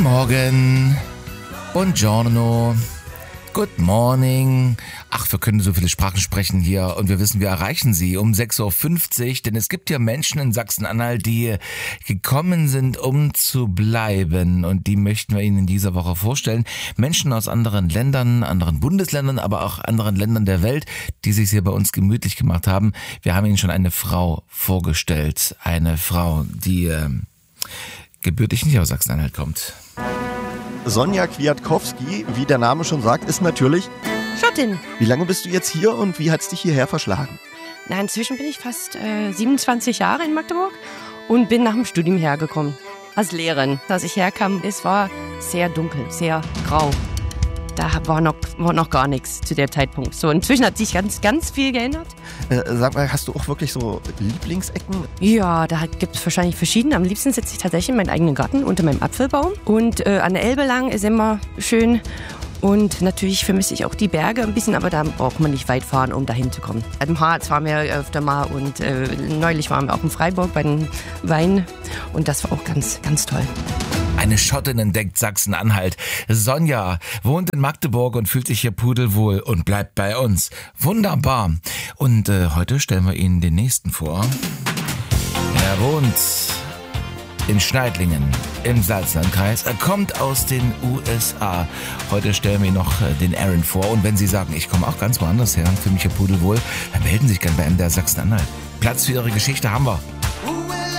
Morgen, buongiorno, good morning. Ach, wir können so viele Sprachen sprechen hier und wir wissen, wir erreichen sie um 6.50 Uhr, denn es gibt ja Menschen in Sachsen-Anhalt, die gekommen sind, um zu bleiben, und die möchten wir Ihnen in dieser Woche vorstellen. Menschen aus anderen Ländern, anderen Bundesländern, aber auch anderen Ländern der Welt, die sich hier bei uns gemütlich gemacht haben. Wir haben Ihnen schon eine Frau vorgestellt, eine Frau, die gebürtig nicht aus Sachsen-Anhalt kommt. Sonja Kwiatkowski, wie der Name schon sagt, ist natürlich Schottin. Wie lange bist du jetzt hier und wie hat's dich hierher verschlagen? Na, inzwischen bin ich fast 27 Jahre in Magdeburg und bin nach dem Studium hergekommen. Als Lehrerin. Als ich herkam, es war sehr dunkel, sehr grau. Da war noch gar nichts zu dem Zeitpunkt. So, inzwischen hat sich ganz viel geändert. Sag mal, hast du auch wirklich so Lieblingsecken? Ja, da gibt es wahrscheinlich verschiedene. Am liebsten sitze ich tatsächlich in meinem eigenen Garten unter meinem Apfelbaum. Und an der Elbe lang ist immer schön. Und natürlich vermisse ich auch die Berge ein bisschen, aber da braucht man nicht weit fahren, um dahin zu kommen. Im Harz waren wir öfter mal und neulich waren wir auch in Freiburg bei den Weinen. Und das war auch ganz, ganz toll. Eine Schottin entdeckt Sachsen-Anhalt. Sonja wohnt in Magdeburg und fühlt sich hier pudelwohl und bleibt bei uns. Wunderbar. Und heute stellen wir Ihnen den nächsten vor. Er wohnt in Schneidlingen im Salzlandkreis. Er kommt aus den USA. Heute stellen wir Ihnen noch den Aaron vor. Und wenn Sie sagen, ich komme auch ganz woanders her und fühle mich hier pudelwohl, dann melden Sie sich gerne bei MDR Sachsen-Anhalt. Platz für Ihre Geschichte haben wir.